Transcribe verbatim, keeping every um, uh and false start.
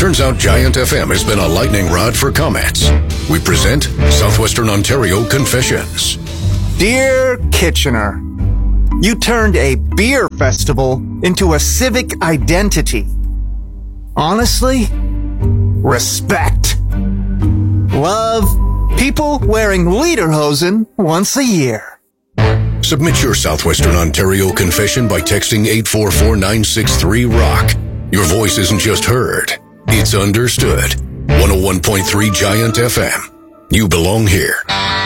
Turns out Giant F M has been a lightning rod for comments. We present Southwestern Ontario Confessions. Dear Kitchener, you turned a beer festival into a civic identity. Honestly, respect. Love, people wearing lederhosen once a year. Submit your Southwestern Ontario confession by texting eight four four nine six three rock. Your voice isn't just heard, it's understood. one oh one point three Giant F M. You belong here.